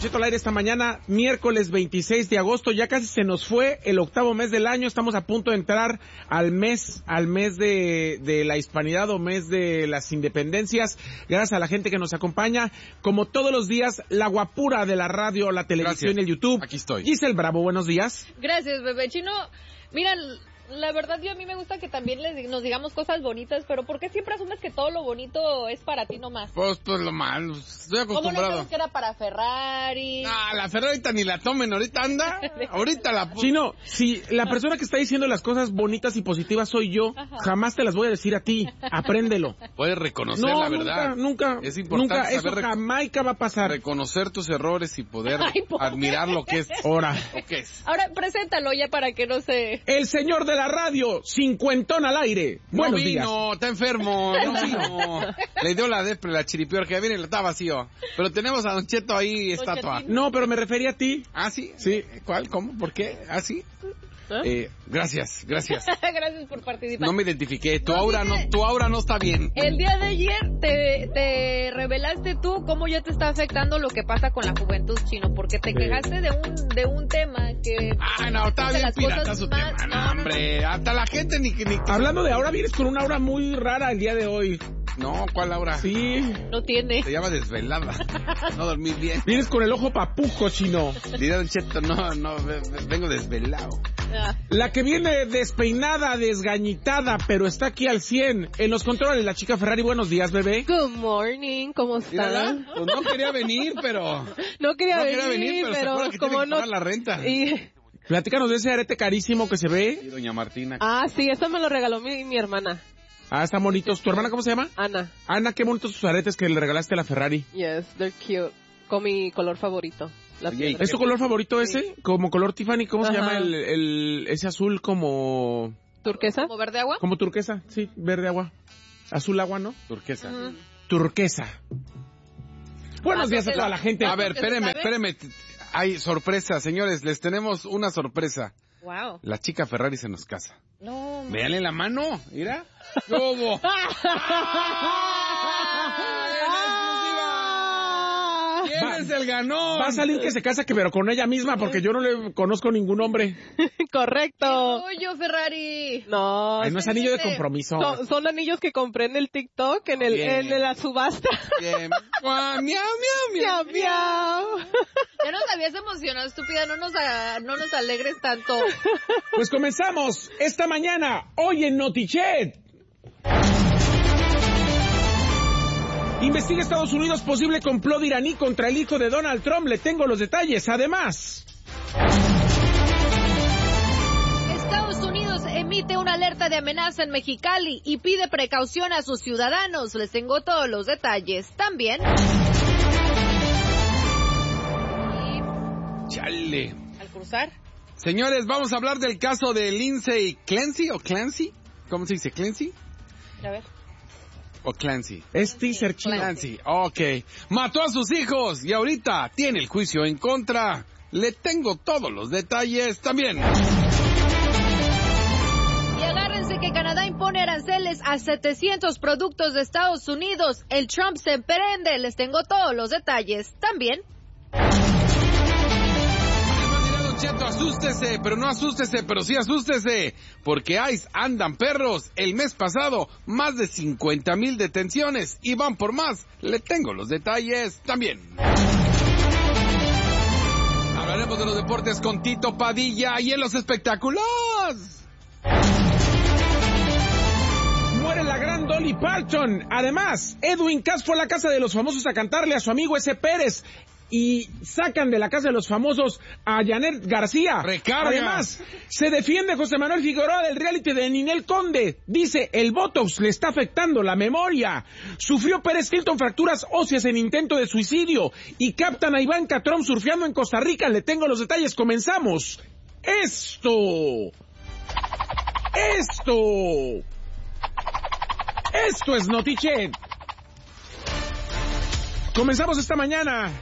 Cheto al aire esta mañana, miércoles 26 de agosto. Ya casi se nos fue el 8º mes del año. Estamos a punto de entrar al mes de la hispanidad o mes de las independencias. Gracias a la gente que nos acompaña. Como todos los días, la guapura de la radio, la televisión. Gracias. Y el YouTube. Aquí estoy. Giselle Bravo, buenos días. Gracias, bebé chino. Mira, la verdad a mí me gusta que también nos digamos cosas bonitas, pero ¿por qué siempre asumes que todo lo bonito es para ti nomás? Pues lo malo, estoy acostumbrado. ¿Cómo no que era para Ferrari? La Ferrari ni la tomen, ahorita anda, ahorita la... Chino, si la persona que está diciendo las cosas bonitas y positivas soy yo, jamás te las voy a decir a ti, apréndelo. Puedes reconocer la verdad. Nunca, es importante eso jamás va a pasar. Reconocer tus errores y poder admirar lo que es. Ahora, preséntalo ya para que no se... El señor de la radio, cincuentón al aire. Buenos días. No, está enfermo. No. Le dio la depre, la chiripior, que viene, está vacío. Pero tenemos a Don Cheto ahí, estatua. No, pero me refería a ti. ¿Ah, sí? Sí. ¿Cuál? ¿Cómo? ¿Por qué? ¿Ah, sí? Gracias. Gracias por participar. No me identifiqué. Tu aura no está bien. El día de ayer te revelaste tú cómo ya te está afectando lo que pasa con la juventud, Chino, porque te quejaste de un tema que... no, está bien pirata su tema. No, hombre, hasta la gente ni... Hablando de aura, vienes con una aura muy rara el día de hoy. No, ¿cuál aura? Sí. No tiene. Se llama desvelada. No dormí bien. Vienes con el ojo papujo, Chino. Dirá Don Cheto, no, vengo desvelado. La que viene despeinada, desgañitada, pero está aquí al 100. En los controles, la chica Ferrari. Buenos días, bebé. Good morning, ¿cómo estás? Pues no quería venir, pero... No quería venir, pero que como no... la renta. Platícanos de ese arete carísimo que se ve. Sí, doña Martina. Sí, eso me lo regaló mi hermana. Están bonitos. ¿Tu hermana cómo se llama? Ana. Ana, qué bonitos tus aretes que le regalaste a la Ferrari. Yes, they're cute. Con mi color favorito. ¿Es tu color favorito ese? Sí. Como color Tiffany, ¿cómo se llama ese azul como... ¿Turquesa? ¿Como verde agua? Como turquesa, sí, verde agua. Azul agua, ¿no? Turquesa. Turquesa. Buenos días a toda la gente. A ver, espéreme. Hay sorpresa, señores, les tenemos una sorpresa. Wow. La chica Ferrari se nos casa. No. Véanle la mano, mira. ¿Cómo? ¿Quién es el ganón? Va a salir que se casa, pero con ella misma, porque yo no le conozco ningún hombre. Correcto. Tuyo, Ferrari. No. No es anillo de compromiso. Son anillos que compré en el TikTok, en la subasta. Bien. Miau, miau. Ya nos habías emocionado, estúpida, no nos alegres tanto. Pues comenzamos esta mañana, hoy en Notichet. Investiga Estados Unidos posible complot iraní contra el hijo de Donald Trump. Le tengo los detalles. Además, Estados Unidos emite una alerta de amenaza en Mexicali y pide precaución a sus ciudadanos. Les tengo todos los detalles. También. Chale. Al cruzar. Señores, vamos a hablar del caso de Lindsay Clancy o Clancy. ¿Cómo se dice? ¿Clancy? A ver. ¿O Clancy? Es teaser chino. Clancy, ok. Mató a sus hijos y ahorita tiene el juicio en contra. Le tengo todos los detalles también. Y agárrense que Canadá impone aranceles a 700 productos de Estados Unidos. El Trump se prende. Les tengo todos los detalles también. Cheto, asústese, pero no asústese, pero sí asústese, porque ICE andan perros. El mes pasado, más de 50,000 detenciones y van por más. Le tengo los detalles también. Hablaremos de los deportes con Tito Padilla y en los espectáculos. Muere la gran Dolly Parton. Además, Edwin Cass fue a la casa de los famosos a cantarle a su amigo ese Pérez. Y sacan de la casa de los famosos a Janet García. Recarga. Además, se defiende José Manuel Figueroa del reality de Ninel Conde. Dice, el Botox le está afectando la memoria. Sufrió Pérez Hilton fracturas óseas en intento de suicidio. Y captan a Ivanka Trump surfeando en Costa Rica. Le tengo los detalles. Comenzamos. Esto es Notichet. Comenzamos esta mañana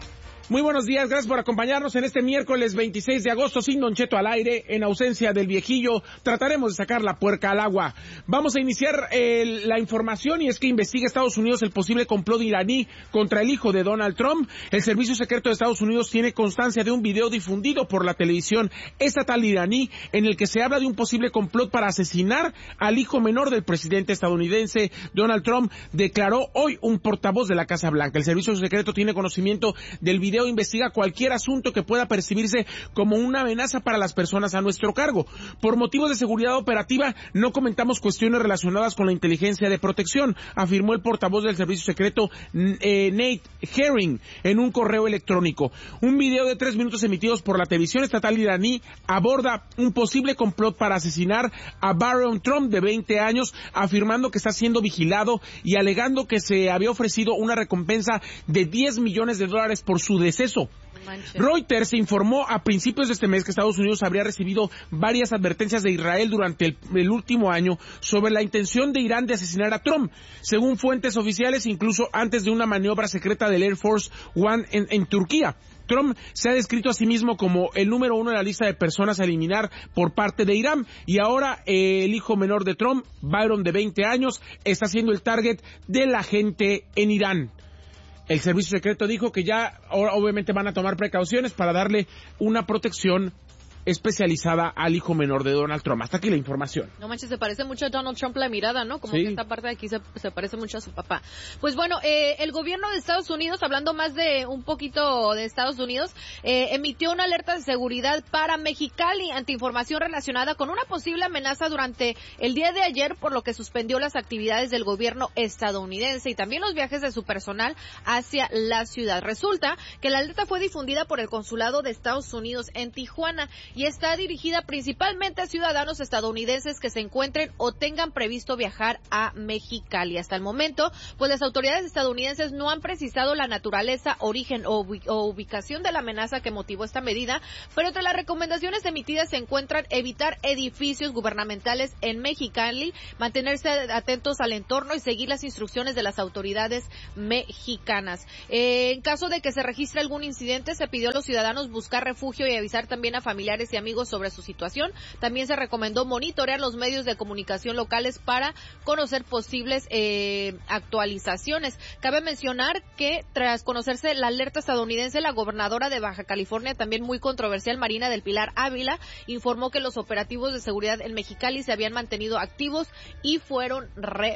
Muy buenos días, gracias por acompañarnos en este miércoles 26 de agosto, sin Don Cheto al aire, en ausencia del viejillo. Trataremos de sacar la puerca al agua. Vamos a iniciar la información, y es que investiga Estados Unidos el posible complot iraní contra el hijo de Donald Trump. El Servicio Secreto de Estados Unidos tiene constancia de un video difundido por la televisión estatal iraní en el que se habla de un posible complot para asesinar al hijo menor del presidente estadounidense Donald Trump, declaró hoy un portavoz de la Casa Blanca. El Servicio Secreto tiene conocimiento del video, investiga cualquier asunto que pueda percibirse como una amenaza para las personas a nuestro cargo. Por motivos de seguridad operativa, no comentamos cuestiones relacionadas con la inteligencia de protección, afirmó el portavoz del Servicio Secreto Nate Herring en un correo electrónico. Un video de 3 minutos emitidos por la televisión estatal iraní aborda un posible complot para asesinar a Barron Trump, de 20 años, afirmando que está siendo vigilado y alegando que se había ofrecido una recompensa de $10 millones por su deceso. Reuters informó a principios de este mes que Estados Unidos habría recibido varias advertencias de Israel durante el último año sobre la intención de Irán de asesinar a Trump. Según fuentes oficiales, incluso antes de una maniobra secreta del Air Force One en Turquía. Trump se ha descrito a sí mismo como el número 1 en la lista de personas a eliminar por parte de Irán, y ahora el hijo menor de Trump, Byron, de 20 años, está siendo el target de la gente en Irán. El Servicio Secreto dijo que ya obviamente van a tomar precauciones para darle una protección especializada al hijo menor de Donald Trump. Hasta aquí la información. No manches, se parece mucho a Donald Trump la mirada, ¿no? Como sí, que esta parte de aquí se parece mucho a su papá. Pues bueno, el gobierno de Estados Unidos, hablando más de un poquito de Estados Unidos, emitió una alerta de seguridad para Mexicali ante información relacionada con una posible amenaza durante el día de ayer, por lo que suspendió las actividades del gobierno estadounidense y también los viajes de su personal hacia la ciudad. Resulta que la alerta fue difundida por el Consulado de Estados Unidos en Tijuana y está dirigida principalmente a ciudadanos estadounidenses que se encuentren o tengan previsto viajar a Mexicali. Hasta el momento, pues las autoridades estadounidenses no han precisado la naturaleza, origen o ubicación de la amenaza que motivó esta medida, pero entre las recomendaciones emitidas se encuentran evitar edificios gubernamentales en Mexicali, mantenerse atentos al entorno y seguir las instrucciones de las autoridades mexicanas. En caso de que se registre algún incidente, se pidió a los ciudadanos buscar refugio y avisar también a familiares y amigos sobre su situación. También se recomendó monitorear los medios de comunicación locales para conocer posibles actualizaciones. Cabe mencionar que tras conocerse la alerta estadounidense, la gobernadora de Baja California, también muy controversial, Marina del Pilar Ávila, informó que los operativos de seguridad en Mexicali se habían mantenido activos y fueron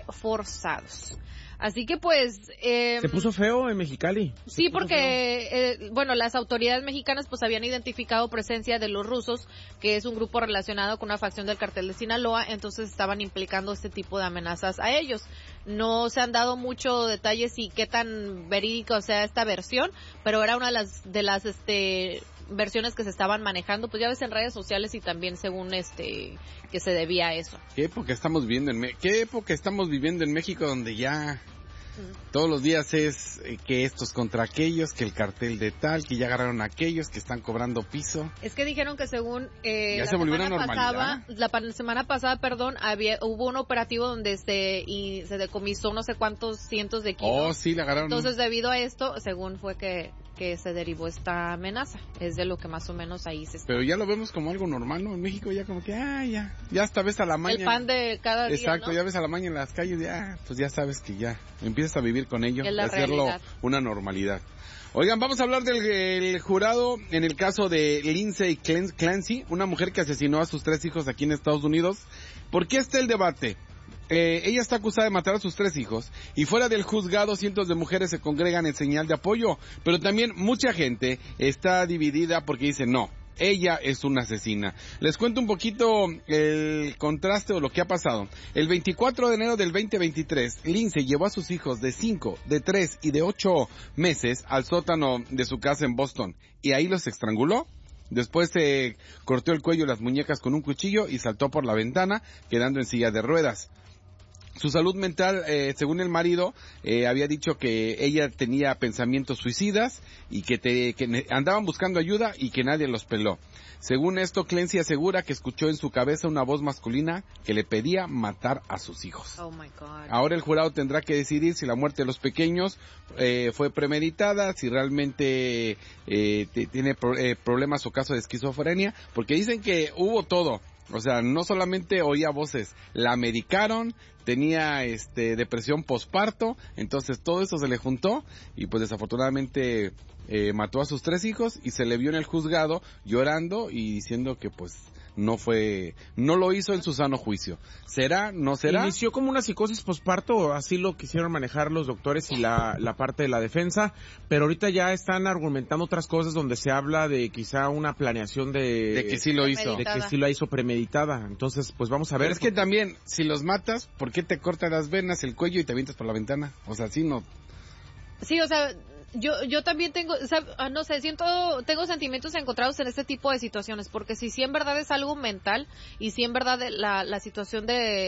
reforzados. Así que pues... se puso feo en Mexicali. Sí, porque, bueno, las autoridades mexicanas pues habían identificado presencia de los rusos, que es un grupo relacionado con una facción del cartel de Sinaloa, entonces estaban implicando este tipo de amenazas a ellos. No se han dado mucho detalles y qué tan verídico sea esta versión, pero era una de las versiones que se estaban manejando, pues ya ves en redes sociales y también según que se debía a eso. ¿Qué época estamos viviendo en México donde ya todos los días es que estos contra aquellos, que el cartel de tal, que ya agarraron a aquellos, que están cobrando piso? Es que dijeron que según ya se volvió una normalidad. La semana pasada, hubo un operativo donde se decomisó no sé cuántos cientos de kilos. Oh, sí, le agarraron. Entonces, debido a esto, según fue que se derivó esta amenaza. Es de lo que más o menos ahí se está. Pero ya lo vemos como algo normal, ¿no? En México ya como que, ya hasta ves a la maña. El pan de cada día, exacto, ¿no? Ya ves a la maña en las calles, pues ya sabes que ya empiezas a vivir con ello, y hacerlo realidad. Una normalidad. Oigan, vamos a hablar del jurado en el caso de Lindsay Clancy, una mujer que asesinó a sus 3 hijos aquí en Estados Unidos. ¿Por qué está el debate? Ella está acusada de matar a sus 3 hijos y fuera del juzgado cientos de mujeres se congregan en señal de apoyo, pero también mucha gente está dividida porque dice no, ella es una asesina. Les cuento un poquito el contraste o lo que ha pasado. El 24 de enero del 2023, Lindsay llevó a sus hijos de 5, de 3 y de 8 meses al sótano de su casa en Boston y ahí los estranguló. Después se cortó el cuello y las muñecas con un cuchillo y saltó por la ventana, quedando en silla de ruedas. Su salud mental, según el marido, había dicho que ella tenía pensamientos suicidas y que andaban buscando ayuda y que nadie los peló. Según esto, Clancy asegura que escuchó en su cabeza una voz masculina que le pedía matar a sus hijos. Oh my God. Ahora el jurado tendrá que decidir si la muerte de los pequeños fue premeditada, si realmente tiene problemas o caso de esquizofrenia, porque dicen que hubo todo. O sea, no solamente oía voces, la medicaron, tenía depresión posparto, entonces todo eso se le juntó y pues desafortunadamente mató a sus 3 hijos y se le vio en el juzgado llorando y diciendo que pues no lo hizo en su sano juicio. ¿Será? ¿No será? Inició como una psicosis posparto, así lo quisieron manejar los doctores y la parte de la defensa, pero ahorita ya están argumentando otras cosas donde se habla de quizá una planeación de que sí lo hizo. De que sí lo hizo premeditada. Entonces, pues vamos a ver. Pero es que también, si los matas, ¿por qué te cortas las venas, el cuello y te avientas por la ventana? O sea, así no. Sí, o sea, yo también tengo, no sé, tengo sentimientos encontrados en este tipo de situaciones, porque si en verdad es algo mental y si en verdad la situación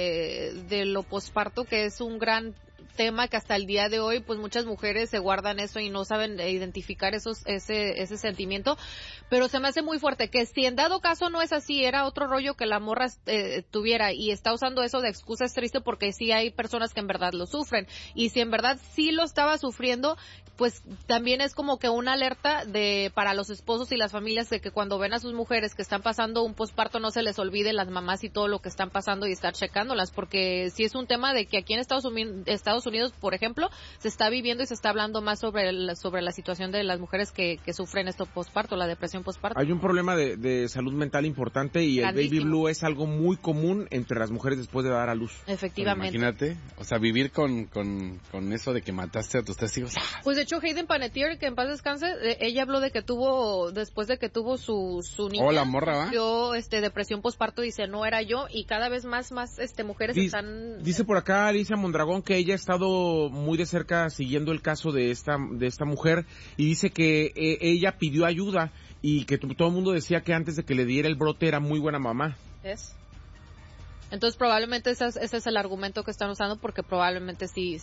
de lo posparto, que es un gran tema que hasta el día de hoy pues muchas mujeres se guardan eso y no saben identificar ese sentimiento, pero se me hace muy fuerte que si en dado caso no es así, era otro rollo que la morra tuviera y está usando eso de excusa, es triste porque sí hay personas que en verdad lo sufren y si en verdad sí lo estaba sufriendo, pues también es como que una alerta para los esposos y las familias de que cuando ven a sus mujeres que están pasando un posparto no se les olvide las mamás y todo lo que están pasando y estar checándolas, porque sí es un tema de que aquí en Estados Unidos, por ejemplo, se está viviendo y se está hablando más sobre la situación de las mujeres que sufren esto posparto, la depresión posparto. Hay un problema de salud mental importante y grandísimo. El baby blue es algo muy común entre las mujeres después de dar a luz. Efectivamente. Pero imagínate, o sea, vivir con eso de que mataste a tus 3 hijos. Pues de hecho Hayden Panettiere, que en paz descanse, ella habló de que después de que tuvo su niña, oh, la morra, ¿va? Yo depresión posparto, dice, no era yo, y cada vez más mujeres están... Dice por acá Alicia Mondragón que ella ha estado muy de cerca siguiendo el caso de esta mujer y dice que ella pidió ayuda y que todo el mundo decía que antes de que le diera el brote era muy buena mamá. ¿Es? Entonces probablemente ese es el argumento que están usando, porque probablemente sí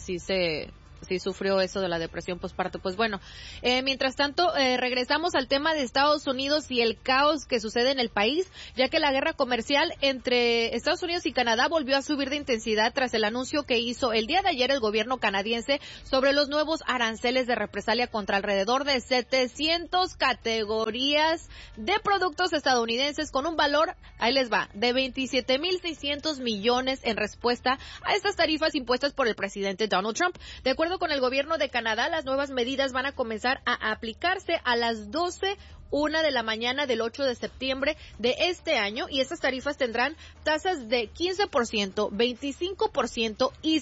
sufrió eso de la depresión posparto. Pues bueno, mientras tanto, regresamos al tema de Estados Unidos y el caos que sucede en el país, ya que la guerra comercial entre Estados Unidos y Canadá volvió a subir de intensidad tras el anuncio que hizo el día de ayer el gobierno canadiense sobre los nuevos aranceles de represalia contra alrededor de 700 categorías de productos estadounidenses con un valor, ahí les va, de 27.600 millones en respuesta a estas tarifas impuestas por el presidente Donald Trump. De acuerdo con el gobierno de Canadá, las nuevas medidas van a comenzar a aplicarse a las 12:01 de la mañana del 8 de septiembre de este año, y estas tarifas tendrán tasas de 15%, 25% y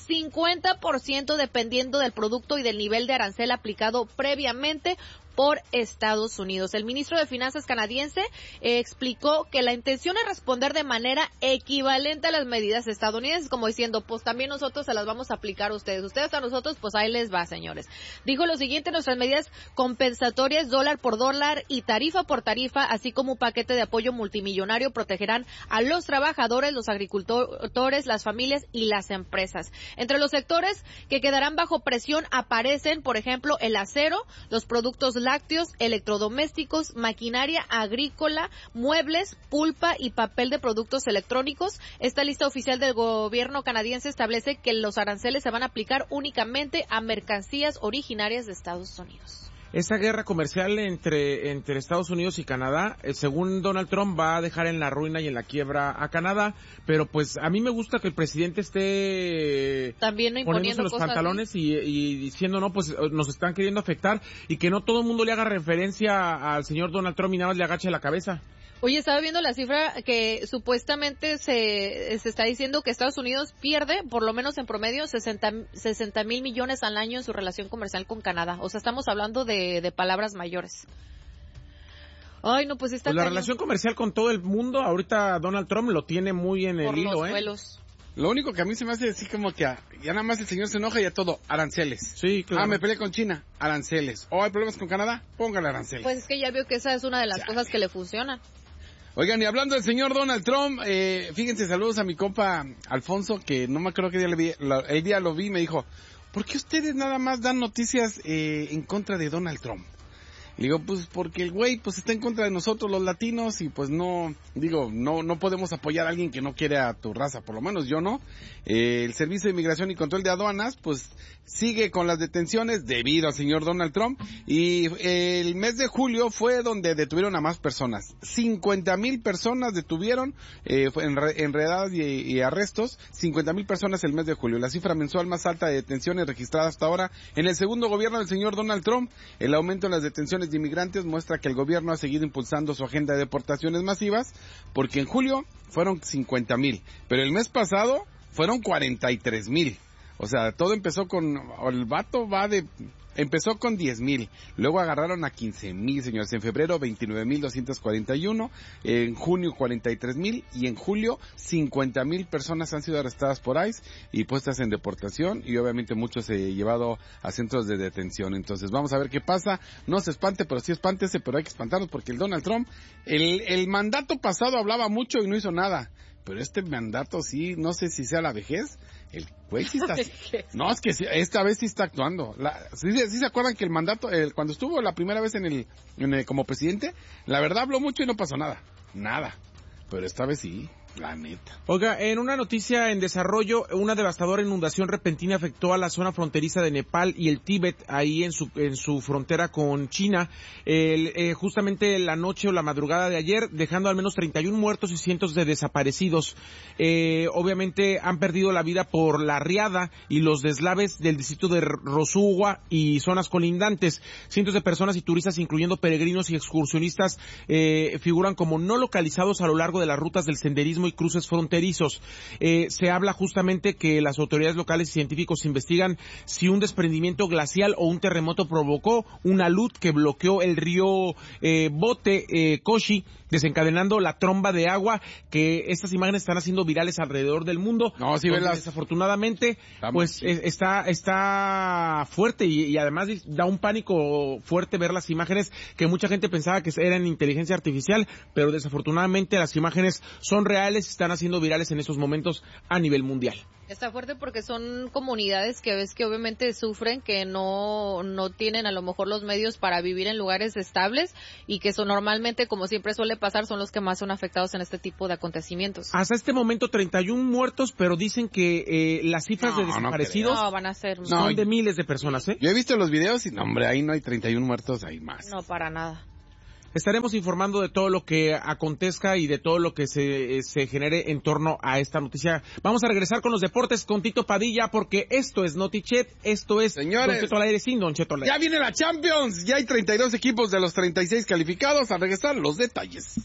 50% dependiendo del producto y del nivel de arancel aplicado previamente por Estados Unidos. El ministro de Finanzas canadiense explicó que la intención es responder de manera equivalente a las medidas estadounidenses, como diciendo, pues también nosotros se las vamos a aplicar a ustedes. Ustedes a nosotros, pues ahí les va, señores. Dijo lo siguiente: nuestras medidas compensatorias dólar por dólar y tarifa por tarifa, así como un paquete de apoyo multimillonario, protegerán a los trabajadores, los agricultores, las familias y las empresas. Entre los sectores que quedarán bajo presión aparecen, por ejemplo, el acero, los productos lácteos, electrodomésticos, maquinaria agrícola, muebles, pulpa y papel de productos electrónicos. Esta lista oficial del gobierno canadiense establece que los aranceles se van a aplicar únicamente a mercancías originarias de Estados Unidos. Esa guerra comercial entre Estados Unidos y Canadá, según Donald Trump, va a dejar en la ruina y en la quiebra a Canadá, pero pues a mí me gusta que el presidente esté también poniéndose los pantalones y diciendo, no, pues nos están queriendo afectar, y que no todo el mundo le haga referencia al señor Donald Trump y nada más le agache la cabeza. Oye, estaba viendo la cifra que supuestamente se está diciendo que Estados Unidos pierde, por lo menos en promedio, 60,000 millones al año en su relación comercial con Canadá. O sea, estamos hablando de palabras mayores. Ay, no, pues está pues la relación comercial con todo el mundo, ahorita Donald Trump lo tiene muy en el hilo, por los vuelos. Lo único que a mí se me hace así como que ya nada más el señor se enoja y a todo, aranceles. Sí, claro. Me peleé con China, aranceles. Hay problemas con Canadá, póngale aranceles. Pues es que ya veo que esa es una de las cosas que le funcionan. Oigan, y hablando del señor Donald Trump, fíjense, saludos a mi compa Alfonso, que no me acuerdo qué día le vi, el día lo vi y me dijo, ¿por qué ustedes nada más dan noticias en contra de Donald Trump? Y digo, pues porque el güey pues está en contra de nosotros los latinos y pues no podemos apoyar a alguien que no quiere a tu raza, por lo menos yo no. El Servicio de Inmigración y Control de Aduanas pues sigue con las detenciones debido al señor Donald Trump y el mes de julio fue donde detuvieron a más personas. 50,000 personas detuvieron, enredadas y arrestos, 50,000 personas el mes de julio. La cifra mensual más alta de detenciones registrada hasta ahora en el segundo gobierno del señor Donald Trump. El aumento en las detenciones de inmigrantes muestra que el gobierno ha seguido impulsando su agenda de deportaciones masivas, porque en julio fueron 50,000, pero el mes pasado fueron 43,000. O sea, todo empezó con, el vato empezó con 10,000, luego agarraron a 15,000, señores, en febrero 29,241, en junio 43,000 y en julio 50,000 personas han sido arrestadas por ICE y puestas en deportación y obviamente muchos se han llevado a centros de detención. Entonces vamos a ver qué pasa, no se espante, pero sí espántese, pero hay que espantarnos porque el Donald Trump, el mandato pasado hablaba mucho y no hizo nada, pero este mandato sí, no sé si sea la vejez. El güey sí está... No, es que esta vez sí está actuando. ¿Sí se acuerdan que el mandato, cuando estuvo la primera vez como presidente, la verdad habló mucho y no pasó nada? Nada. Pero esta vez sí, la neta. Oiga, en una noticia en desarrollo, una devastadora inundación repentina afectó a la zona fronteriza de Nepal y el Tíbet, ahí en su frontera con China, justamente la noche o la madrugada de ayer, dejando al menos 31 muertos y cientos de desaparecidos. Obviamente han perdido la vida por la riada y los deslaves del distrito de Rosugua y zonas colindantes. Cientos de personas y turistas, incluyendo peregrinos y excursionistas, figuran como no localizados a lo largo de las rutas del senderismo y cruces fronterizos. Se habla justamente que las autoridades locales y científicos investigan si un desprendimiento glacial o un terremoto provocó una alud que bloqueó el río Koshi, desencadenando la tromba de agua, que estas imágenes están haciendo virales alrededor del mundo. No, sí, verlas. Desafortunadamente, pues está fuerte y además da un pánico fuerte ver las imágenes, que mucha gente pensaba que eran inteligencia artificial, pero desafortunadamente las imágenes son reales y están haciendo virales en estos momentos a nivel mundial. Está fuerte porque son comunidades que ves que obviamente sufren, que no tienen a lo mejor los medios para vivir en lugares estables y que son normalmente, como siempre suele pasar, son los que más son afectados en este tipo de acontecimientos. Hasta este momento 31 muertos, pero dicen que las cifras de desaparecidos van a ser son de miles de personas, ¿eh? Yo he visto los videos y, hombre, ahí no hay 31 muertos, hay más. No, para nada. Estaremos informando de todo lo que acontezca y de todo lo que se genere en torno a esta noticia. Vamos a regresar con los deportes con Tito Padilla, porque esto es Notichet, esto es Señores, Don Cheto al aire sin Don Cheto al aire. Ya viene la Champions, ya hay 32 equipos de los 36 calificados. Al regresar, los detalles.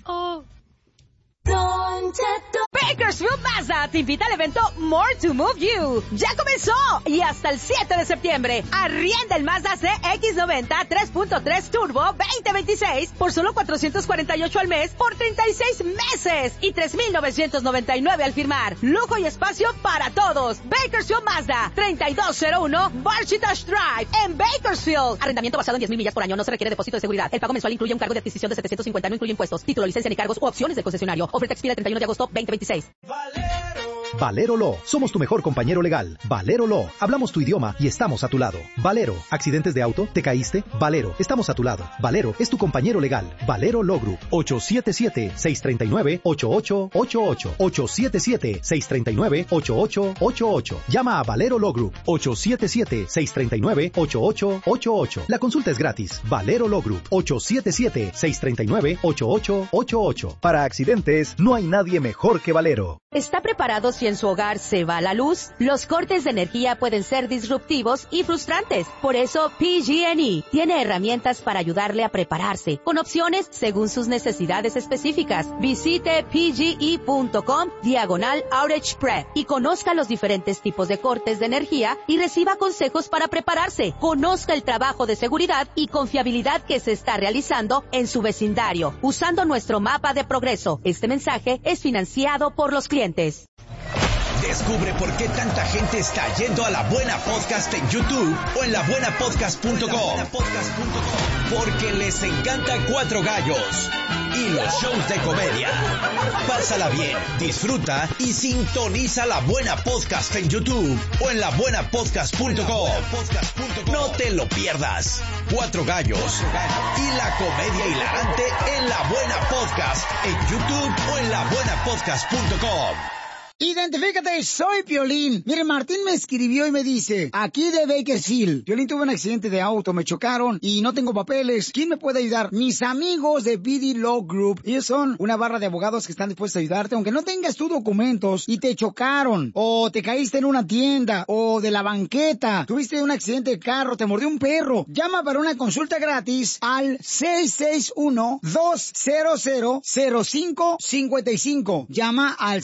Don Cheto. Bakersfield Mazda te invita al evento More to Move You. ¡Ya comenzó! Y hasta el 7 de septiembre, arrienda el Mazda CX-90 3.3 Turbo 2026 por solo $448 al mes por 36 meses y $3,999 al firmar. Lujo y espacio para todos. Bakersfield Mazda, 3201 Barchitash Drive en Bakersfield. Arrendamiento basado en 10,000 millas por año. No se requiere depósito de seguridad. El pago mensual incluye un cargo de adquisición de $750, no incluye impuestos, título, licencia ni cargos u opciones del concesionario. Oferta expira el 31 de agosto 2026. Valero Law. Somos tu mejor compañero legal. Valero Law. Hablamos tu idioma y estamos a tu lado. Valero. ¿Accidentes de auto? ¿Te caíste? Valero. Estamos a tu lado. Valero es tu compañero legal. Valero Law Group. 877-639-8888. 877-639-8888. Llama a Valero Law Group. 877-639-8888. La consulta es gratis. Valero Law Group. 877-639-8888. Para accidentes, no hay nadie mejor que Valero. ¿Está preparado si en su hogar se va la luz? Los cortes de energía pueden ser disruptivos y frustrantes. Por eso, PG&E tiene herramientas para ayudarle a prepararse, con opciones según sus necesidades específicas. Visite pge.com/outage prep y conozca los diferentes tipos de cortes de energía y reciba consejos para prepararse. Conozca el trabajo de seguridad y confiabilidad que se está realizando en su vecindario, usando nuestro mapa de progreso. Este mensaje es financiado por los clientes. Descubre por qué tanta gente está yendo a La Buena Podcast en YouTube o en labuenapodcast.com. Porque les encanta Cuatro Gallos y los shows de comedia. Pásala bien, disfruta y sintoniza La Buena Podcast en YouTube o en labuenapodcast.com. No te lo pierdas. Cuatro Gallos y la comedia hilarante en La Buena Podcast en YouTube o en labuenapodcast.com. Identifícate, soy Piolín. Mire, Martín me escribió y me dice, aquí de Bakersfield, Piolín tuvo un accidente de auto, me chocaron y no tengo papeles. ¿Quién me puede ayudar? Mis amigos de BD Law Group. Ellos son una barra de abogados que están dispuestos a ayudarte, aunque no tengas tus documentos y te chocaron, o te caíste en una tienda, o de la banqueta, tuviste un accidente de carro, te mordió un perro. Llama para una consulta gratis al 661-200-0555. Llama al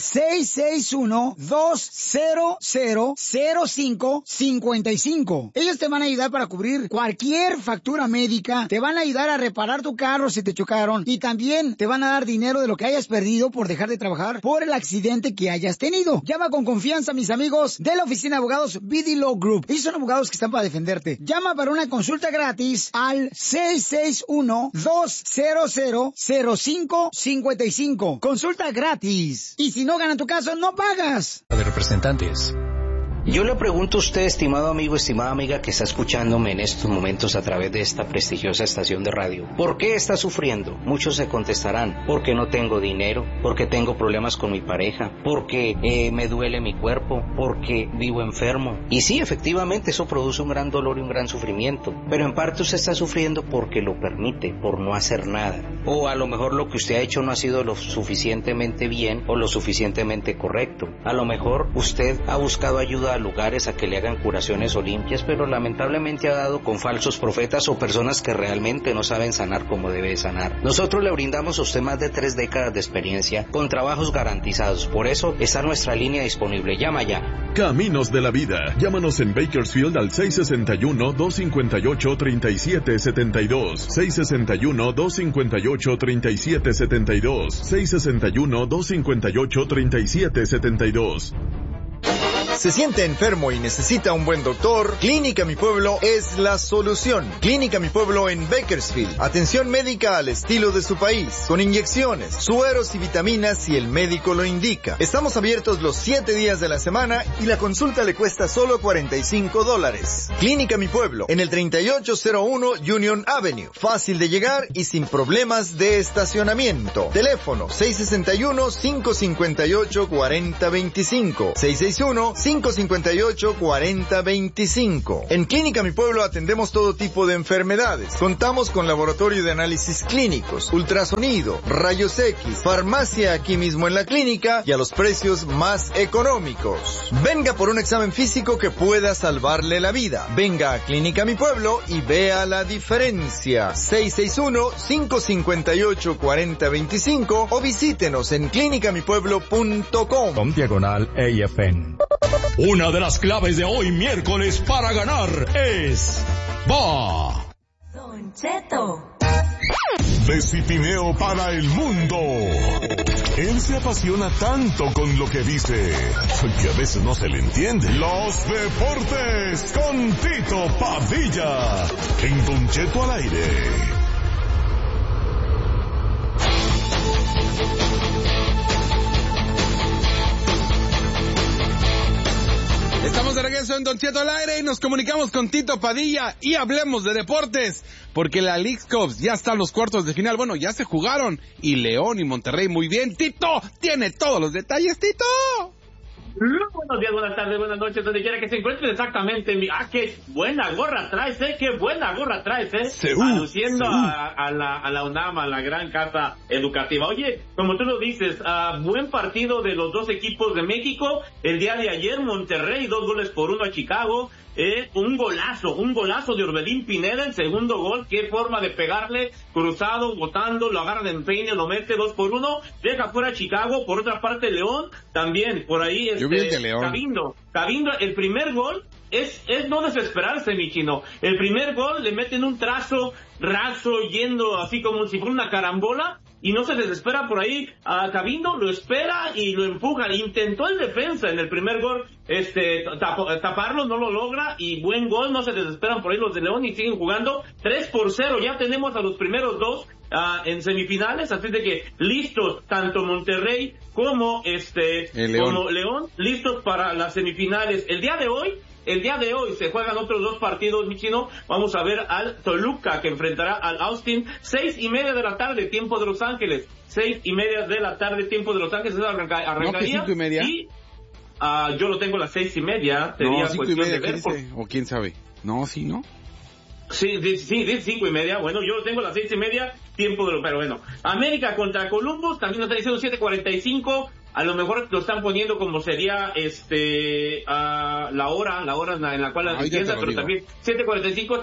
661-200-0555. Ellos te van a ayudar para cubrir cualquier factura médica, te van a ayudar a reparar tu carro si te chocaron y también te van a dar dinero de lo que hayas perdido por dejar de trabajar por el accidente que hayas tenido. Llama con confianza a mis amigos de la oficina de abogados BD Law Group. Ellos son abogados que están para defenderte. Llama para una consulta gratis al 661-200-0555. Consulta gratis. Y si no ganan tu caso, no pagas. De representantes. Yo le pregunto a usted, estimado amigo, estimada amiga que está escuchándome en estos momentos a través de esta prestigiosa estación de radio, ¿por qué está sufriendo? Muchos se contestarán, porque no tengo dinero, porque tengo problemas con mi pareja, porque me duele mi cuerpo, porque vivo enfermo. Y sí, efectivamente, eso produce un gran dolor y un gran sufrimiento, pero en parte usted está sufriendo porque lo permite, por no hacer nada. O a lo mejor lo que usted ha hecho no ha sido lo suficientemente bien o lo suficientemente correcto. A lo mejor usted ha buscado ayuda a lugares a que le hagan curaciones o limpias, pero lamentablemente ha dado con falsos profetas o personas que realmente no saben sanar como debe sanar. Nosotros le brindamos a usted más de 3 décadas de experiencia con trabajos garantizados. Por eso está nuestra línea disponible. Llama ya. Caminos de la Vida. Llámanos en Bakersfield al 661-258-3772. 661-258-3772. 661-258-3772. ¿Se siente enfermo y necesita un buen doctor? Clínica Mi Pueblo es la solución. Clínica Mi Pueblo en Bakersfield. Atención médica al estilo de su país, con inyecciones, sueros y vitaminas si el médico lo indica. Estamos abiertos los 7 días de la semana y la consulta le cuesta solo $45. Clínica Mi Pueblo, en el 3801 Union Avenue. Fácil de llegar y sin problemas de estacionamiento. Teléfono 661-558-4025. 661-558-4025. En Clínica Mi Pueblo atendemos todo tipo de enfermedades. Contamos con laboratorio de análisis clínicos, ultrasonido, rayos X, farmacia aquí mismo en la clínica y a los precios más económicos. Venga por un examen físico que pueda salvarle la vida. Venga a Clínica Mi Pueblo y vea la diferencia. 661-558-4025 o visítenos en clinicamipueblo.com/AFN. Una de las claves de hoy miércoles para ganar es va. Don Cheto. De Cipineo para el mundo. Él se apasiona tanto con lo que dice que a veces no se le entiende. Los deportes con Tito Padilla en Don Cheto al aire. Estamos de regreso en Don Cheto al aire y nos comunicamos con Tito Padilla y hablemos de deportes, porque la Leagues Cup ya están los cuartos de final. Bueno, ya se jugaron y León y Monterrey muy bien. Tito tiene todos los detalles, Tito. Buenos días, buenas tardes, buenas noches, donde quiera que se encuentren exactamente. Qué buena gorra traes, qué buena gorra traes, aluciendo a la UNAM, a la gran casa educativa. Oye, como tú lo dices, buen partido de los dos equipos de México. El día de ayer, Monterrey, 2-1 a Chicago. Un golazo de Orbelín Pineda, el segundo gol, qué forma de pegarle, cruzado, botando, lo agarra de empeine, lo mete 2-1, deja fuera a Chicago. Por otra parte, León, también, por ahí, Cabindo, el primer gol, es no desesperarse, mi chino. El primer gol le meten un trazo raso, yendo así como si fuera una carambola, y no se desespera por ahí. A Cavindo lo espera y lo empuja. Intentó el defensa en el primer gol taparlo, no lo logra, y buen gol, no se desesperan por ahí los de León y siguen jugando 3-0. Ya tenemos a los primeros dos en semifinales, así de que listos tanto Monterrey como León, listos para las semifinales. El día de hoy se juegan otros dos partidos, mi chino. Vamos a ver al Toluca, que enfrentará al Austin, 6:30 de la tarde, tiempo de Los Ángeles. 6:30 de la tarde, tiempo de Los Ángeles, arrancaría. No, 5:30. Y yo lo tengo a las 6:30. No, 5:30, ¿qué dice? O quién sabe. No, sí, ¿no? Sí, 5:30. Bueno, yo lo tengo a las 6:30, tiempo de pero bueno. América contra Columbus, también nos está diciendo 7:45. A lo mejor lo están poniendo como sería la hora en la cual empieza, pero también 7:45.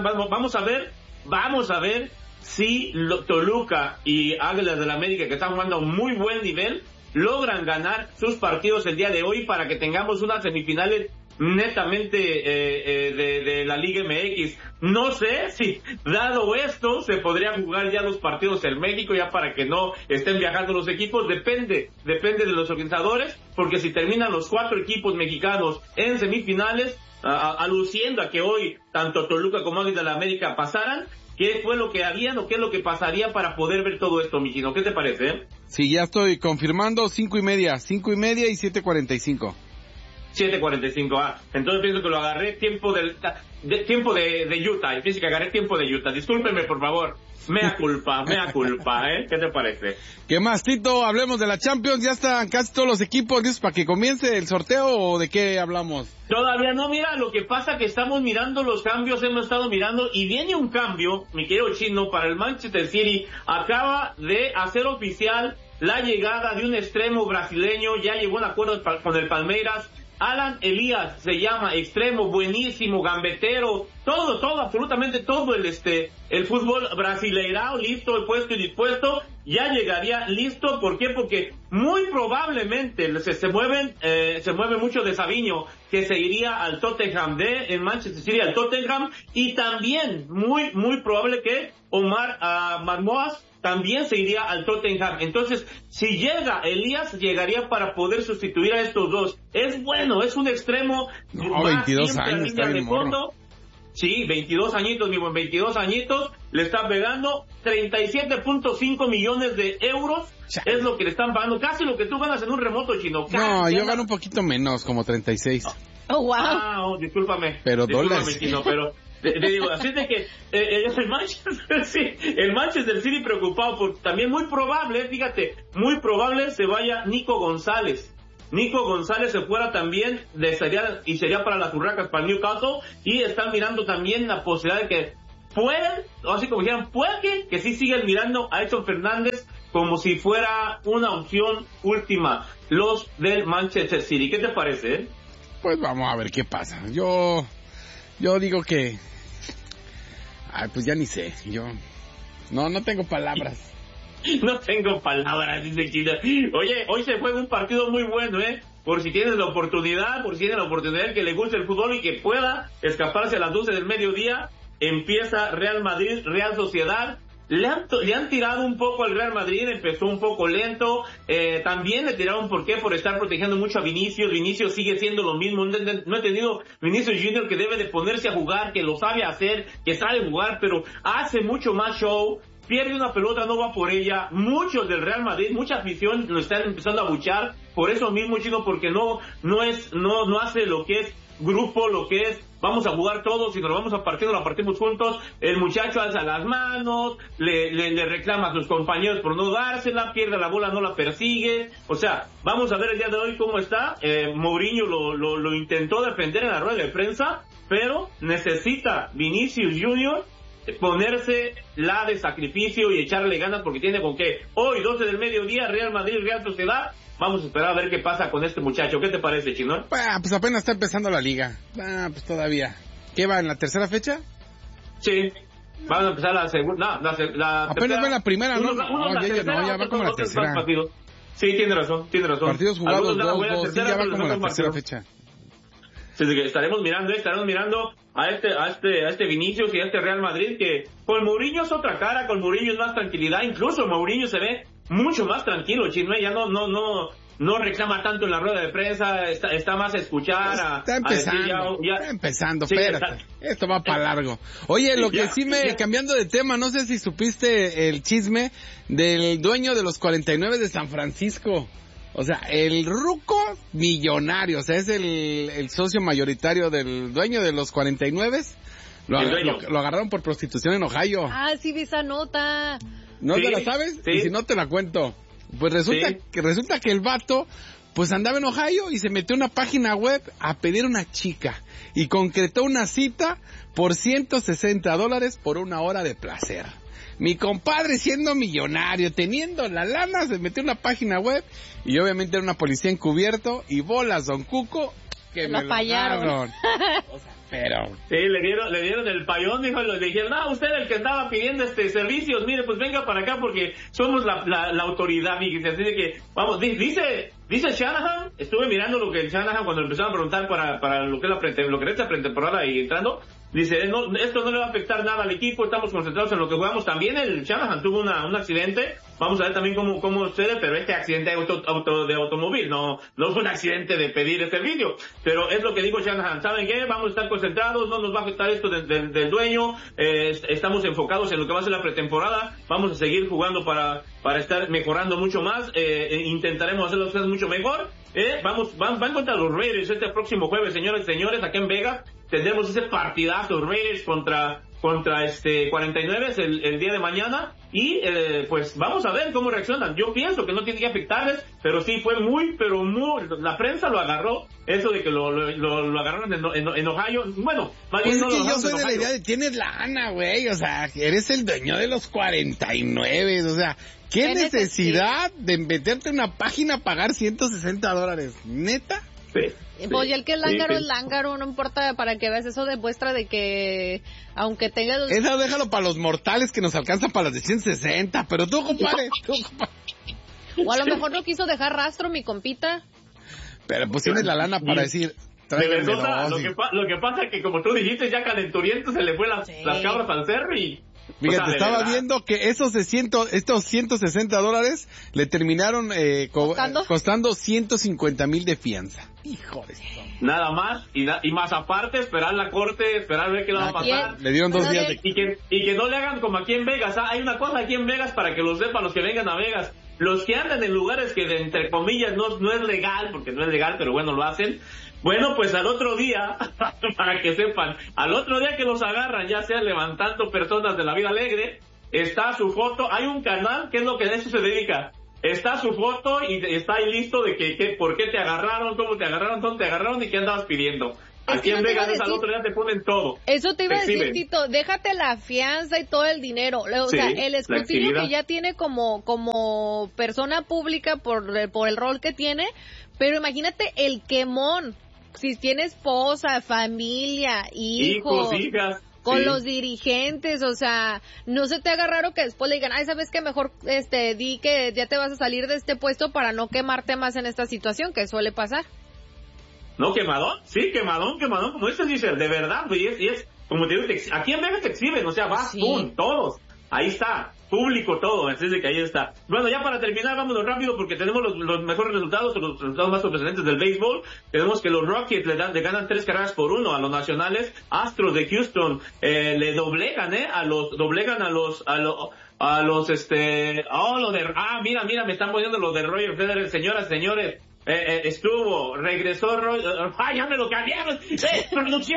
Vamos a ver si Toluca y Águilas del América, que están jugando a muy buen nivel, logran ganar sus partidos el día de hoy para que tengamos unas semifinales netamente de la Liga MX. No sé si, dado esto, se podría jugar ya los partidos en México, ya para que no estén viajando los equipos. Depende de los organizadores, porque si terminan los 4 equipos mexicanos en semifinales, aluciendo a que hoy tanto Toluca como Águilas de la América pasaran, ¿qué fue lo que harían o qué es lo que pasaría para poder ver todo esto, Michino? ¿Qué te parece? Sí, ya estoy confirmando, 5:30 y 7:45. 7:45, entonces pienso que lo agarré tiempo de Utah, y pienso que agarré tiempo de Utah. Discúlpeme, por favor. Mea culpa, ¿qué te parece? ¿Qué más, Tito? Hablemos de la Champions, ya están casi todos los equipos listos para que comience el sorteo, ¿o de qué hablamos? Todavía no, mira, lo que pasa que estamos mirando los cambios, hemos estado mirando, y viene un cambio, mi querido Chino, para el Manchester City. Acaba de hacer oficial la llegada de un extremo brasileño, ya llegó a un acuerdo con el Palmeiras. Alan Elías se llama, extremo, buenísimo, gambetero, todo, absolutamente todo el fútbol brasileirao, listo, puesto y dispuesto, ya llegaría listo. ¿Por qué? Porque muy probablemente se mueve mucho de Savinho, que se iría al Tottenham en Manchester City, al Tottenham, y también muy probable que Omar Marmoas también se iría al Tottenham. Entonces, si llega Elías, llegaría para poder sustituir a estos dos. Es bueno, es un extremo. No, 22 años, está bien morro. Sí, 22 añitos, mi buen, 22 añitos, le está pegando 37.5 millones de euros, es lo que le están pagando, casi lo que tú ganas en un remoto, Chino. No, yo gano un poquito menos, como 36. Oh, wow. Discúlpame. Pero dólares. Chino, pero te digo, así es de que el Manchester City preocupado por, también muy probable se vaya Nico González. Nico González se fuera también, sería para las Urracas, para el Newcastle, y están mirando también la posibilidad de que pueden, o así como dijeran, puede que sí sigan mirando a Edson Fernández como si fuera una opción última, los del Manchester City. ¿Qué te parece? Pues vamos a ver qué pasa. Yo digo que... pues ya ni sé, yo... No tengo palabras. No tengo palabras, dice Chino. Oye, hoy se juega un partido muy bueno, por si tienes la oportunidad, que le guste el fútbol y que pueda escaparse a las 12 del mediodía, empieza Real Madrid, Real Sociedad. Le han tirado un poco al Real Madrid, empezó un poco lento, también le tiraron, ¿por qué? Por estar protegiendo mucho a Vinicius sigue siendo lo mismo, no he tenido Vinicius Junior, que debe de ponerse a jugar, que lo sabe hacer, que sabe jugar, pero hace mucho más show. Pierde una pelota, no va por ella. Muchos del Real Madrid, mucha afición lo están empezando a buchar por eso mismo, Chino, porque no hace lo que es grupo, lo que es vamos a jugar todos y nos lo vamos a partir, nos la partimos juntos. El muchacho alza las manos, le reclama a sus compañeros por no dársela, pierde la bola, no la persigue. O sea, vamos a ver el día de hoy cómo está. Mourinho lo intentó defender en la rueda de prensa, pero necesita Vinicius Junior ponerse la de sacrificio y echarle ganas, porque tiene con qué. Hoy 12 del mediodía, Real Madrid, Real Sociedad. Vamos a esperar a ver qué pasa con este muchacho. ¿Qué te parece, Chino? Pues apenas está empezando la liga. Pues todavía. ¿Qué va, en la tercera fecha? Sí. Van a empezar la segunda. Apenas va en la primera, ¿no? Ya va como la tercera. Sí, tiene razón. Partidos jugados 2, sí, ya va como la tercera fecha. Así que estaremos mirando a este Vinicius y a este Real Madrid, que con Mourinho es otra cara, con Mourinho es más tranquilidad, incluso Mourinho se ve mucho más tranquilo, Chisme, ya no reclama tanto en la rueda de prensa, está más a escuchar. Está empezando, sí, espérate. Esto va para largo. Oye, lo que cambiando de tema, no sé si supiste el chisme del dueño de los 49 de San Francisco. O sea, el ruco millonario, o sea, es el socio mayoritario del dueño de los 49. Lo agarraron por prostitución en Ohio. Ah, sí, vi esa nota. ¿No te la sabes? Sí. Y si no, te la cuento. Pues resulta que el vato pues andaba en Ohio y se metió a una página web a pedir una chica y concretó una cita por $160 por 1 hora de placer. Mi compadre, siendo millonario, teniendo la lana, se metió a una página web y obviamente era una policía encubierto y bolas, don Cuco, que me lo fallaron. O sea, pero... Sí, le dieron el payón, dijo, le dijeron, no, usted el que estaba pidiendo servicios, mire, pues venga para acá porque somos la autoridad, fíjese, así de que, vamos, dice Shanahan, estuve mirando lo que el Shanahan cuando empezaron a preguntar para lo que es la pretemporada y entrando, dice, no, esto no le va a afectar nada al equipo, estamos concentrados en lo que jugamos. También el Shanahan tuvo un accidente, vamos a ver también cómo sucede, pero este accidente de automóvil, no fue un accidente de pedir servicio, pero es lo que dijo Shanahan, ¿saben qué? Vamos a estar concentrados, no nos va a afectar esto del dueño, estamos enfocados en lo que va a ser la pretemporada, vamos a seguir jugando para estar mejorando mucho más, intentaremos hacer las cosas mucho mejor, van contra los Raiders este próximo jueves, señores, aquí en Vegas. Tendremos ese partidazo Raiders contra 49 el día de mañana y pues vamos a ver cómo reaccionan. Yo pienso que no tiene que afectarles, pero sí fue muy la prensa lo agarró, eso de que lo agarraron en Ohio. Bueno, más bien pues yo soy de la idea de tienes lana, güey, o sea, eres el dueño de los 49, o sea, ¿qué necesidad de meterte en una página a pagar $160? ¿Neta? Sí. Pues ya el que es lángaro es lángaro, no importa, para que veas, eso demuestra de que aunque tengas... Eso déjalo para los mortales que nos alcanzan para las de 160, pero tú, compadre, O a lo mejor no quiso dejar rastro mi compita. Pero pues tienes la lana para decir... De verdad, lo que pasa es que como tú dijiste, ya calenturiento se le fue las cabras al cerro y... Fíjate, estaba viendo que estos $160 le terminaron costando $150,000 de fianza. Hijo de eso. Nada más, y más aparte, esperar la corte, esperar a ver qué va a pasar. Le dieron 2 días de... Y que no le hagan como aquí en Vegas. Hay una cosa aquí en Vegas para que lo sepan los que vengan a Vegas. Los que andan en lugares que, entre comillas, no es legal, porque no es legal, pero bueno, lo hacen. Bueno, pues al otro día, para que sepan, al otro día que los agarran, ya sea levantando personas de la vida alegre, está su foto, hay un canal que es lo que de eso se dedica, está su foto y está ahí listo de que por qué te agarraron, cómo te agarraron, dónde te agarraron y qué andabas pidiendo. Aquí en Vegas al otro día te ponen todo. Eso te iba a decir, Tito, déjate la fianza y todo el dinero. O sea, el escrutinio que ya tiene como persona pública por el rol que tiene, pero imagínate el quemón. Si tiene esposa, familia, hijos, hijas, con los dirigentes, o sea, no se te haga raro que después le digan, ay, ¿sabes qué? Mejor di que ya te vas a salir de este puesto para no quemarte más en esta situación, que suele pasar. No, quemadón, sí, quemadón, como dice, de verdad, y es, como te digo, aquí en Vegas te exhiben, o sea, vas, pum, todos, ahí está, público todo, así de que ahí está. Bueno, ya para terminar, vámonos rápido porque tenemos los mejores resultados, los resultados más sorprendentes del béisbol. Tenemos que los Rockets le ganan 3 carreras por 1 a los nacionales. Astros de Houston le doblegan, mira, me están poniendo los de Roger Federer, señoras, señores. Regresó ya me lo cambiaron. Producción.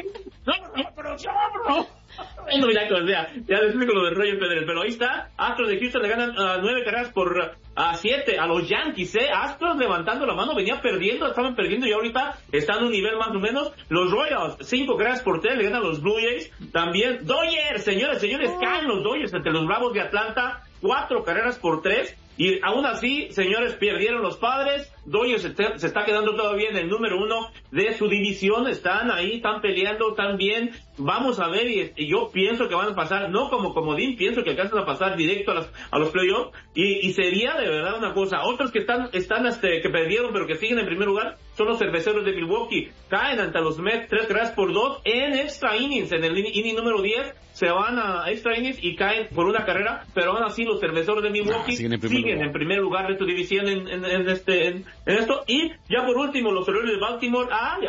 No, mira, ya les explico lo de Roger Federer, pero ahí está. Astros de Houston le ganan 9 carreras por 7 a los Yankees, Astros levantando la mano, estaban perdiendo y ahorita están a un nivel más o menos. Los Royals, 5 carreras por 3 le ganan a los Blue Jays. También Dodgers, señores, caen los Dodgers ante los Bravos de Atlanta, 4 carreras por 3. Y aún así, señores, perdieron los Padres. Dodgers se está quedando todavía en el número 1 de su división. Están ahí, están peleando, están bien. Vamos a ver, y yo pienso que van a pasar, no como comodín, pienso que alcanzan a pasar directo a los playoffs. Y sería de verdad una cosa. Otros que están que perdieron, pero que siguen en primer lugar, son los Cerveceros de Milwaukee. Caen ante los Mets 3-2 en extra innings. En el inning número 10 se van a extra innings y caen por una carrera, pero aún así los Cerveceros de Milwaukee siguen en primer lugar de su división en esto. Y ya por último, los Orioles de Baltimore,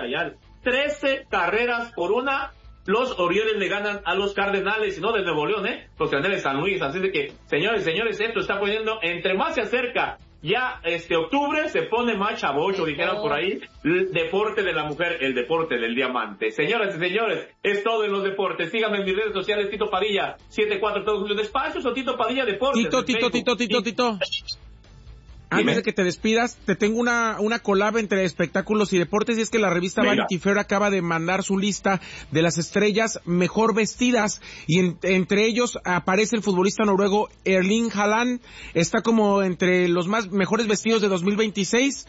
13 carreras por una. Los Orioles le ganan a los Cardenales, no de Nuevo León, los Cardenales de San Luis. Así de que, señores, esto está poniendo, entre más se acerca ya octubre, se pone más chavocho, dijeron por ahí, el deporte de la mujer, el deporte del diamante. Señoras y señores, es todo en los deportes. Síganme en mis redes sociales, Tito Padilla, 74 todos los espacios, o Tito Padilla Deportes. Tito. Antes de que te despidas, te tengo una collab entre espectáculos y deportes, y es que la revista Vanity Fair acaba de mandar su lista de las estrellas mejor vestidas, y entre ellos aparece el futbolista noruego Erling Haaland. Está como entre los mejores vestidos de 2026,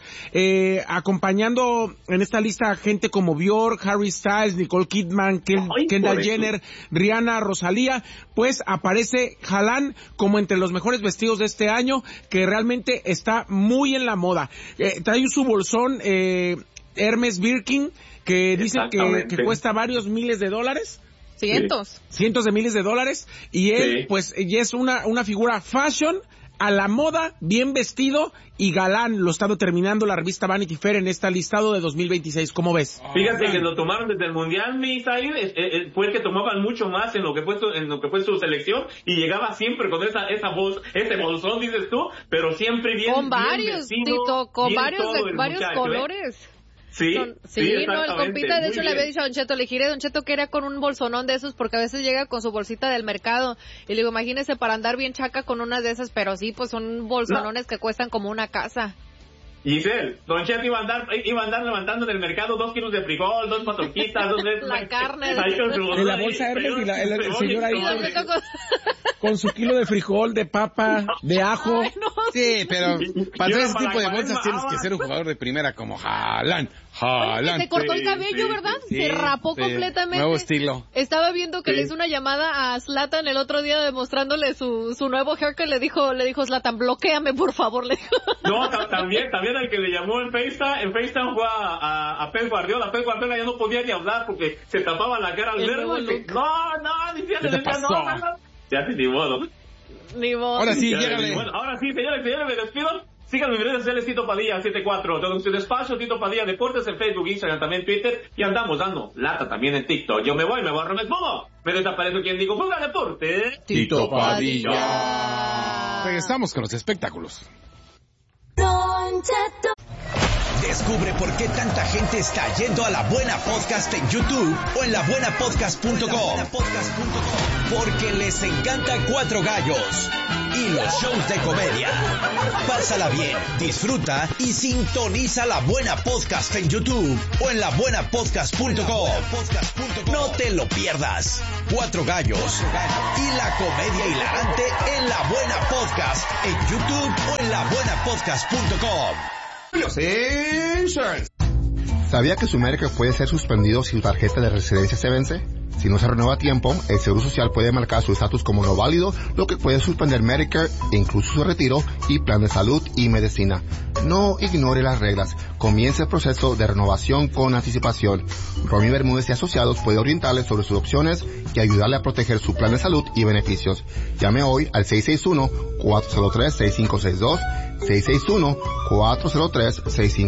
acompañando en esta lista gente como Björk, Harry Styles, Nicole Kidman, Kendall Jenner, Rihanna, Rosalía. Pues aparece Haaland como entre los mejores vestidos de este año, que realmente está muy en la moda. Trae su bolsón Hermes Birkin, que dicen que cuesta varios miles de dólares. Cientos de miles de dólares. Y él, pues, ya es una figura fashion, a la moda, bien vestido y galán. Lo está determinando la revista Vanity Fair en este listado de 2026. ¿Cómo ves? Fíjate que lo tomaron desde el Mundial, fue el que tomaban mucho más en lo que fue su selección, y llegaba siempre con ese bolsón, dices tú, pero siempre bien. Con varios, bien vestido, Tito, con bien varios colores. Sí, no, el compita de hecho le había dicho a Don Cheto, le giré, Don Cheto, que era con un bolsonón de esos, porque a veces llega con su bolsita del mercado, y le digo, imagínese para andar bien chaca con unas de esas, pero sí, pues son bolsonones que cuestan como una casa. Giselle, Don Cheto iba a andar levantando en el mercado 2 kilos de frijol, 2 patroquitas, 2 veces. La carne. De la bolsa Hermes, y el señor ahí con su kilo de frijol, de papa, de ajo. Ay, no. Sí, pero para hacer ese tipo de bolsas tienes que ser un jugador de primera como Haaland. Se cortó el cabello, ¿verdad? Se rapó completamente. Nuevo estilo. Estaba viendo que le hizo una llamada a Zlatan el otro día demostrándole su nuevo haircut. Le dijo Zlatan, bloquéame, por favor. Le dijo. No, también al que le llamó en FaceTime fue a Pep Guardiola. Pep Guardiola ya no podía ni hablar porque se tapaba la cara al verlo. Ya ni modo. Ahora sí, llégale. Ahora sí, señores, me despido. Síganme en mis redes sociales, Tito Padilla 74, todo su despacho, Tito Padilla Deportes en Facebook, Instagram, también Twitter, y andamos dando lata también en TikTok. Yo me voy, me pongo, me desaparezco quien digo, ¡Fuga Deporte! Tito Padilla. Regresamos con los espectáculos. Descubre por qué tanta gente está yendo a La Buena Podcast en YouTube o en labuenapodcast.com. Porque les encanta Cuatro Gallos y los shows de comedia. Pásala bien, disfruta y sintoniza La Buena Podcast en YouTube o en labuenapodcast.com. No te lo pierdas. Cuatro Gallos y la comedia hilarante en La Buena Podcast en YouTube o en labuenapodcast.com. ¿Sabía que su Medicare puede ser suspendido si su tarjeta de residencia se vence? Si no se renueva a tiempo, el Seguro Social puede marcar su estatus como no válido, lo que puede suspender Medicare, incluso su retiro y plan de salud y medicina. No ignore las reglas. Comience el proceso de renovación con anticipación. Romy Bermúdez y Asociados puede orientarle sobre sus opciones y ayudarle a proteger su plan de salud y beneficios. Llame hoy al 661-403-6562, 661-403-6562.